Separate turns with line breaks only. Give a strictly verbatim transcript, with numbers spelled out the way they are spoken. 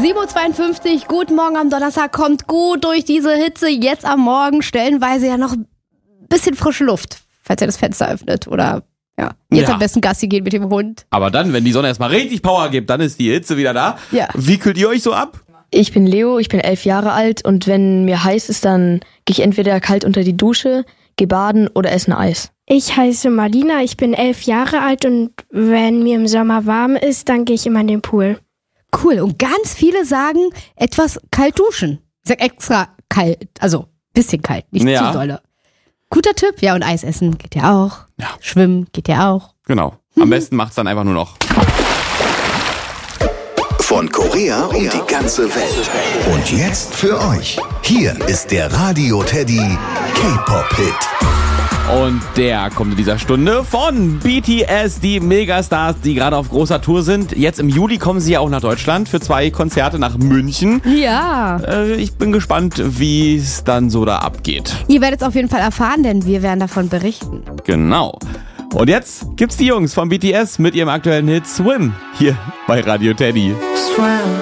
sieben Uhr zweiundfünfzig, guten Morgen am Donnerstag, kommt gut durch diese Hitze. Jetzt am Morgen stellenweise ja noch ein bisschen frische Luft, falls ihr das Fenster öffnet oder ja, jetzt
Ja.
am besten Gassi gehen mit dem Hund.
Aber dann, wenn die Sonne erstmal richtig Power gibt, dann ist die Hitze wieder da.
Ja.
Wie kühlt ihr euch so ab?
Ich bin Leo, ich bin elf Jahre alt und wenn mir heiß ist, dann gehe ich entweder kalt unter die Dusche, gehe baden oder esse ein Eis.
Ich heiße Marlina, ich bin elf Jahre alt und wenn mir im Sommer warm ist, dann gehe ich immer in den Pool.
Cool. Und ganz viele sagen, etwas kalt duschen. Ich sag extra kalt, also bisschen kalt, nicht
Ja.
zu dolle. Guter Tipp. Ja, und Eis essen geht ja auch.
Ja.
Schwimmen geht ja auch.
Genau. Am besten macht's dann einfach nur noch.
Von Korea um die ganze Welt. Und jetzt für euch. Hier ist der Radio Teddy K-Pop-Hit.
Und der kommt in dieser Stunde von B T S, die Megastars, die gerade auf großer Tour sind. Jetzt im Juli kommen sie ja auch nach Deutschland für zwei Konzerte nach München.
Ja.
Äh, ich bin gespannt, wie es dann so da abgeht.
Ihr werdet es auf jeden Fall erfahren, denn wir werden davon berichten.
Genau. Und jetzt gibt's die Jungs von B T S mit ihrem aktuellen Hit Swim hier bei Radio Teddy.
Swim.